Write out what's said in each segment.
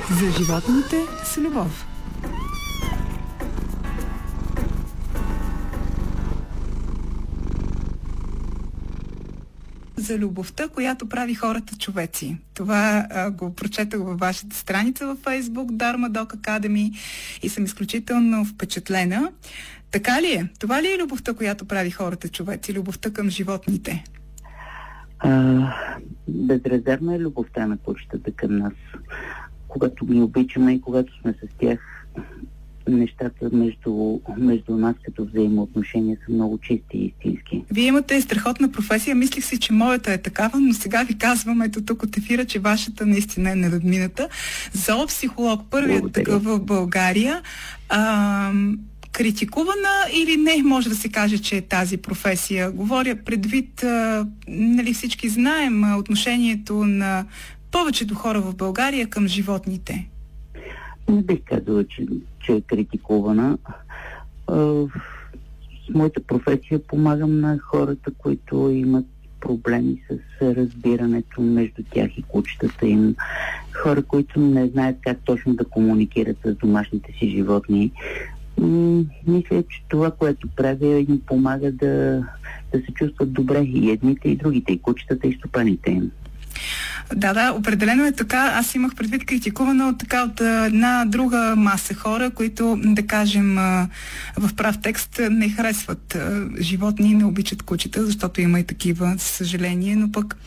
За животните с любов. За любовта, която прави хората човеци. Това го прочетах във вашата страница във Facebook, Dharma Dog Academy, и съм изключително впечатлена. Така ли е? Това ли е любовта, която прави хората човеци? Любовта към животните? Безрезервна е любовта на кучетата към нас. Когато ги обичаме и когато сме с тях, нещата между нас като взаимоотношения са много чисти и истински. Вие имате страхотна професия. Мислих си, че моята е такава, но сега ви казвам ето тук от ефира, че вашата наистина е ненадмината. Зоопсихолог, първият такъв в България. Критикувана или не, може да се каже, че е тази професия? Говоря предвид, нали всички знаем, отношението на повечето хора в България към животните. Не бих казала, че е критикувана. С моята професия помагам на хората, които имат проблеми с разбирането между тях и кучетата им. Хора, които не знаят как точно да комуникират с домашните си животни. Мисля, че това, което правя, им помага да се чувстват добре и едните, и другите, и кучетата, и стопаните им. Да, определено е така. Аз имах предвид критикувана от една друга маса хора, които, да кажем, в прав текст не харесват животни и не обичат кучета, защото има и такива, за съжаление, но пък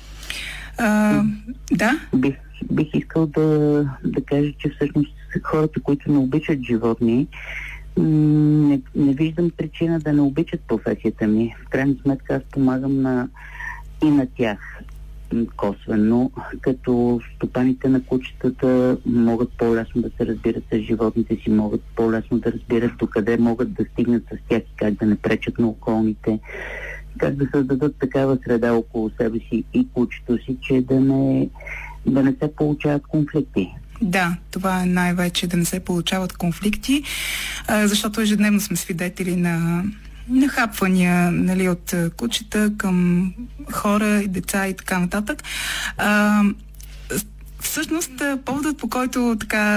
да. Бих искал да кажа, че всъщност хората, които не обичат животни, не виждам причина да не обичат професията ми. В крайна сметка аз помагам и на тях косвено, като стопаните на кучетата могат по-лесно да се разбират с животните си, могат по-лесно да разбират докъде могат да стигнат с тях и как да не пречат на околните, как да създадат такава среда около себе си и кучето си, че да не се получават конфликти. Да, това е най-вече, да не се получават конфликти, защото ежедневно сме свидетели на нахапвания, нали, от кучета към хора и деца и така нататък. Всъщност, поводът, по който така